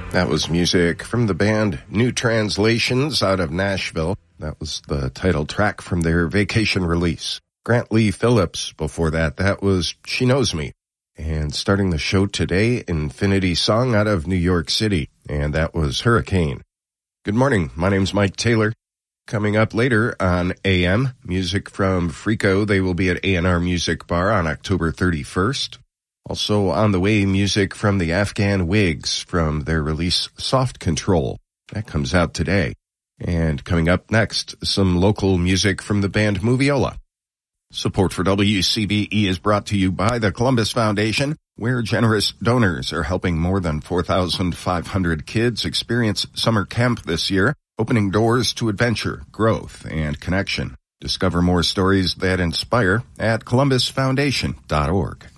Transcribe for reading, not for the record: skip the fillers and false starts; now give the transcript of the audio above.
That was music from the band New Translations out of Nashville. That was the title track from their vacation release. Grant Lee Phillips before that was She Knows Me. And starting the show today, Infinity Song out of New York City, and that was Hurricane. Good morning, my name's Mike Taylor. Coming up later on AM, music from Freako. They will be at A&R Music Bar on October 31st. Also on the way, music from the Afghan Wigs from their release Soft Control. That comes out today. And coming up next, some local music from the band Moviola. Support for WCBE is brought to you by the Columbus Foundation, where generous donors are helping more than 4,500 kids experience summer camp this year, opening doors to adventure, growth, and connection. Discover more stories that inspire at columbusfoundation.org.